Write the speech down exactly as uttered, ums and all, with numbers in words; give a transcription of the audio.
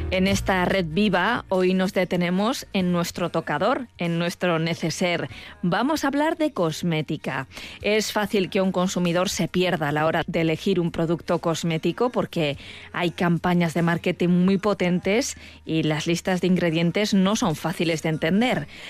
En esta red viva, hoy nos detenemos en nuestro tocador, en nuestro neceser. Vamos a hablar de cosmética. Es fácil que un consumidor se pierda a la hora de elegir un producto cosmético porque hay campañas de marketing muy potentes y las listas de ingredientes no son fáciles de entender.